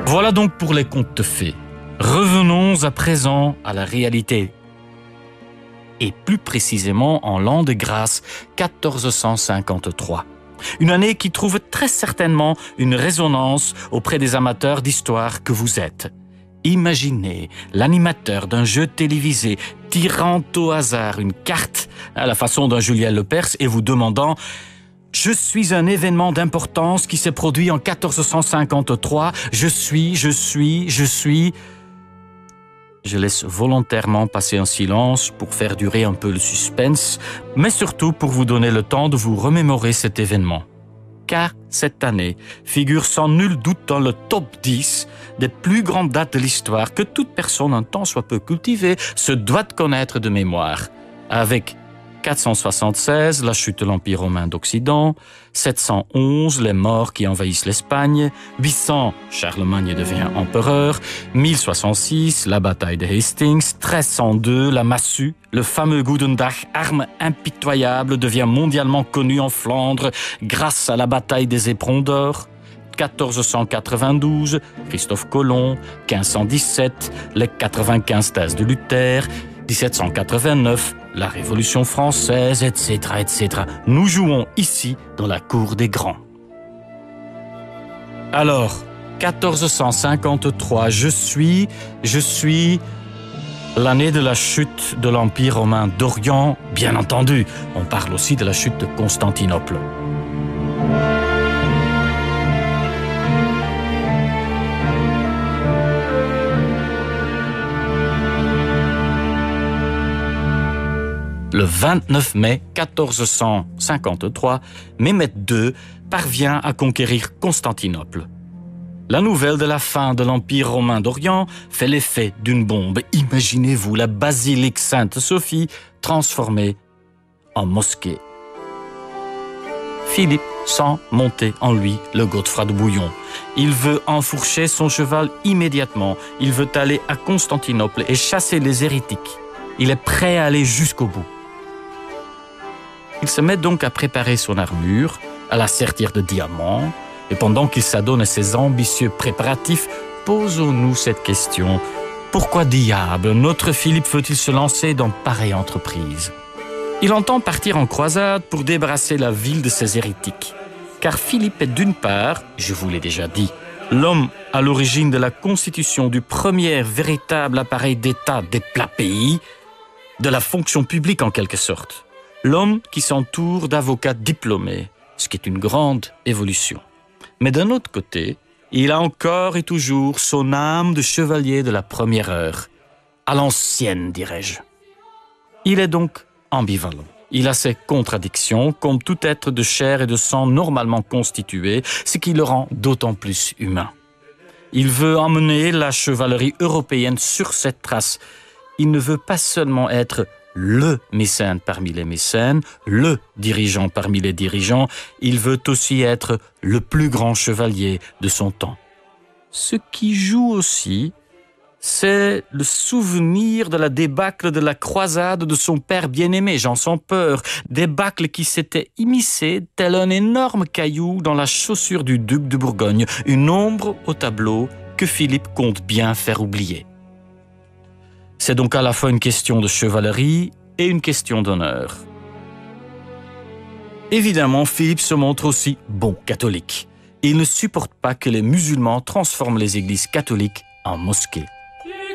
Voilà donc pour les contes de fées. Revenons à présent à la réalité. Et plus précisément en l'an de grâce 1453. Une année qui trouve très certainement une résonance auprès des amateurs d'histoire que vous êtes. Imaginez l'animateur d'un jeu télévisé tirant au hasard une carte à la façon d'un Julien Lepers et vous demandant « Je suis un événement d'importance qui s'est produit en 1453. Je suis... » Je laisse volontairement passer un silence pour faire durer un peu le suspense, mais surtout pour vous donner le temps de vous remémorer cet événement. Car cette année figure sans nul doute dans le top 10 des plus grandes dates de l'histoire que toute personne un tant soit peu cultivée se doit de connaître de mémoire. Avec 476, la chute de l'Empire romain d'Occident, 711, les morts qui envahissent l'Espagne, 800, Charlemagne devient empereur, 1066, la bataille de Hastings, 1302, la massue, le fameux Goedendag, arme impitoyable, devient mondialement connu en Flandre grâce à la bataille des Éperons d'or, 1492, Christophe Colomb, 1517, les 95 thèses de Luther, 1789, la Révolution française, etc., etc. Nous jouons ici dans la cour des grands. Alors, 1453, je suis l'année de la chute de l'Empire romain d'Orient, bien entendu. On parle aussi de la chute de Constantinople. Le 29 mai 1453, Mehmet II parvient à conquérir Constantinople. La nouvelle de la fin de l'Empire romain d'Orient fait l'effet d'une bombe. Imaginez-vous la basilique Sainte-Sophie transformée en mosquée. Philippe sent monter en lui le Godefroy de Bouillon. Il veut enfourcher son cheval immédiatement. Il veut aller à Constantinople et chasser les hérétiques. Il est prêt à aller jusqu'au bout. Il se met donc à préparer son armure, à la sertir de diamants, et pendant qu'il s'adonne à ses ambitieux préparatifs, posons-nous cette question. Pourquoi diable notre Philippe veut-il se lancer dans pareille entreprise? Il entend partir en croisade pour débarrasser la ville de ses hérétiques. Car Philippe est d'une part, je vous l'ai déjà dit, l'homme à l'origine de la constitution du premier véritable appareil d'État des plats pays, de la fonction publique en quelque sorte. L'homme qui s'entoure d'avocats diplômés, ce qui est une grande évolution. Mais d'un autre côté, il a encore et toujours son âme de chevalier de la première heure, à l'ancienne, dirais-je. Il est donc ambivalent. Il a ses contradictions, comme tout être de chair et de sang normalement constitué, ce qui le rend d'autant plus humain. Il veut emmener la chevalerie européenne sur cette trace. Il ne veut pas seulement être le mécène parmi les mécènes, le dirigeant parmi les dirigeants, il veut aussi être le plus grand chevalier de son temps. Ce qui joue aussi, c'est le souvenir de la débâcle de la croisade de son père bien-aimé, Jean sans peur, débâcle qui s'était immiscé tel un énorme caillou dans la chaussure du duc de Bourgogne, une ombre au tableau que Philippe compte bien faire oublier. C'est donc à la fois une question de chevalerie et une question d'honneur. Évidemment, Philippe se montre aussi bon catholique. Il ne supporte pas que les musulmans transforment les églises catholiques en mosquées.